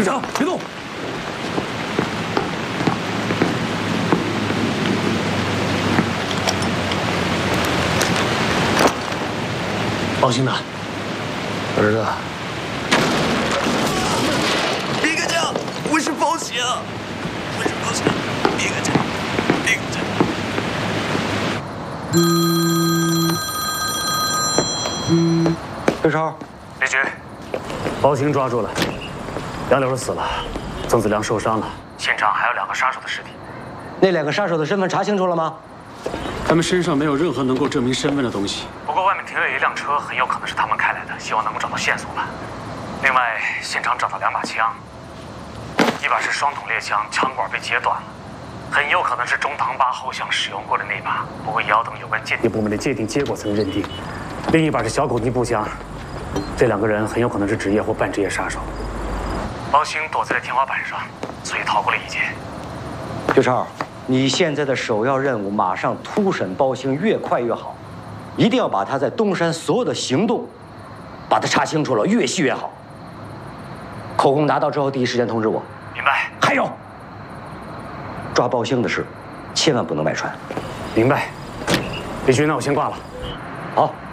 队长，别动！包兴呢？ 不知道。 别个叫，我是包兴，我是包兴，别个叫，别个刘超， 李局，包兴抓住了，杨柳死了，曾子良受伤了，现场还有2个杀手的尸体。 那2个杀手的身份查清楚了吗？ 他们身上没有任何能够证明身份的东西。不过外面停有一辆车，很有可能是他们开来的，希望能够找到线索吧。另外，现场找到2把枪，一把是双筒猎枪，枪管被截断了，很有可能是中堂8后厢使用过的那把，不过也要等有关鉴定部门的鉴定结果才能认定。另一把是小口径步枪，这2个人很有可能是职业或半职业杀手。包兴躲在了天花板上，所以逃过了一劫。 刘超，你现在的首要任务，马上突审包兴，越快越好，一定要把他在东山所有的行动，把他查清楚了，越细越好。口供拿到之后，第一时间通知我。 明白。 还有，抓包兴的事，千万不能外传。 明白。李局，那我先挂了。 好。